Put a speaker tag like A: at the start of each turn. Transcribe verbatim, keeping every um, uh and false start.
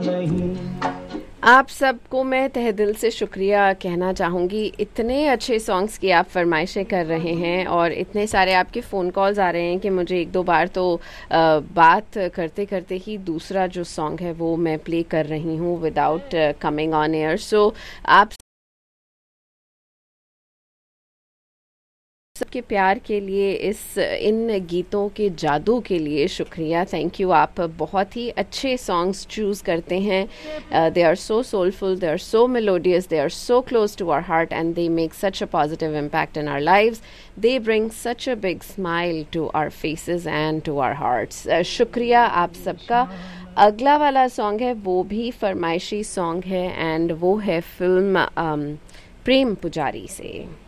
A: नहीं।
B: आप सबको मैं तहे दिल से शुक्रिया कहना चाहूँगी। इतने अच्छे सॉन्ग्स की आप फरमाइशें कर रहे हैं और इतने सारे आपके फ़ोन कॉल्स आ रहे हैं कि मुझे एक दो बार तो आ, बात करते करते ही दूसरा जो सॉन्ग है वो मैं प्ले कर रही हूँ विदाउट कमिंग ऑन एयर। सो आप सबके प्यार के लिए, इस इन गीतों के जादू के लिए शुक्रिया, थैंक यू। आप बहुत ही अच्छे सॉन्ग्स चूज़ करते हैं। They are so soulful, they are so melodious, they are so close to our heart and they make such a positive impact in our lives. They bring such a big smile to our faces and to our hearts. शुक्रिया आप सबका। अगला वाला song है वो भी फरमाइशी song है and वो है फिल्म um, प्रेम पुजारी से।